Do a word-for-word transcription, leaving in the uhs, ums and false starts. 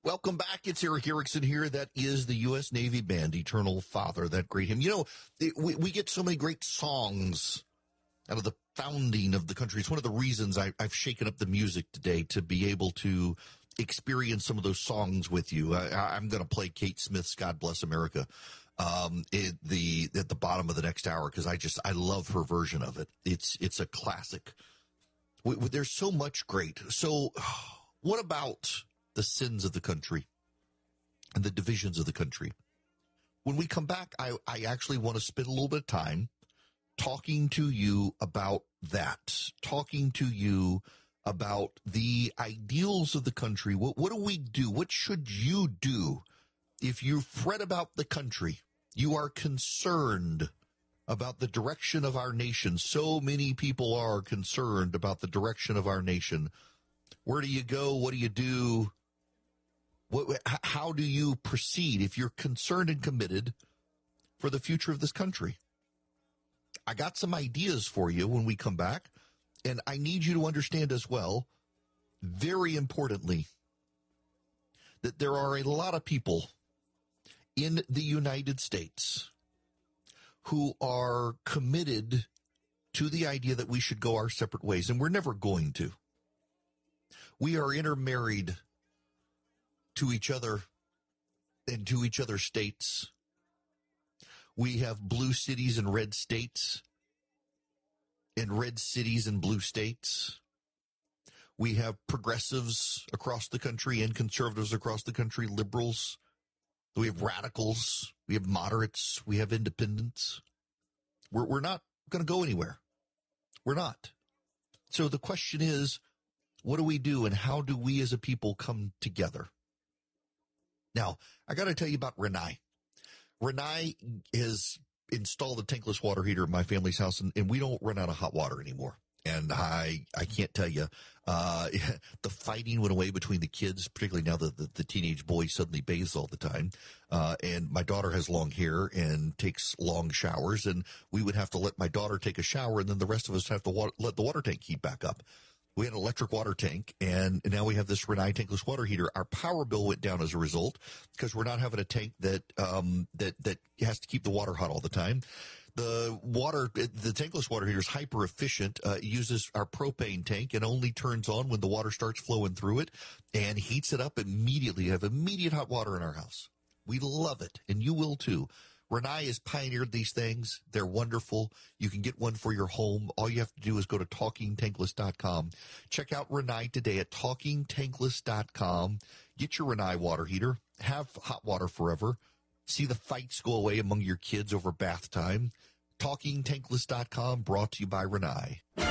Welcome back. It's Erick Erickson here. That is the U S Navy Band, Eternal Father, that great hymn. You know, it, we, we get so many great songs out of the founding of the country. It's one of the reasons I, I've shaken up the music today to be able to experience some of those songs with you. I, I'm going to play Kate Smith's God Bless America um, it, the at the bottom of the next hour because I just I love her version of it. It's it's a classic. We, we, there's so much great. So what about the sins of the country and the divisions of the country? When we come back, I, I actually want to spend a little bit of time talking to you about that, talking to you about the ideals of the country. What, what do we do? What should you do if you fret about the country? You are concerned about the direction of our nation. So many people are concerned about the direction of our nation. Where do you go? What do you do? What, how do you proceed if you're concerned and committed for the future of this country? I got some ideas for you when we come back, and I need you to understand as well, very importantly, that there are a lot of people in the United States who are committed to the idea that we should go our separate ways, and we're never going to. We are intermarried to each other and to each other's states. We have blue cities and red states, and red cities and blue states. We have progressives across the country and conservatives across the country, liberals. We have radicals. We have moderates. We have independents. We're, we're not going to go anywhere. We're not. So the question is, what do we do and how do we as a people come together? Now, I got to tell you about Rinnai. Rinnai has installed a tankless water heater in my family's house, and, and we don't run out of hot water anymore. And I, I can't tell you, uh, the fighting went away between the kids, particularly now that the, the teenage boy suddenly bathes all the time. Uh, and my daughter has long hair and takes long showers, and we would have to let my daughter take a shower, and then the rest of us have to wa- let the water tank heat back up. We had an electric water tank, and now we have this Rinnai tankless water heater. Our power bill went down as a result because we're not having a tank that um, that that has to keep the water hot all the time. The water, the tankless water heater is hyper efficient. Uh, it uses our propane tank and only turns on when the water starts flowing through it and heats it up immediately. You have immediate hot water in our house. We love it, and you will too. Rinnai has pioneered these things. They're wonderful. You can get one for your home. All you have to do is go to talking tankless dot com. Check out Rinnai today at talking tankless dot com. Get your Rinnai water heater. Have hot water forever. See the fights go away among your kids over bath time. talking tankless dot com, brought to you by Rinnai.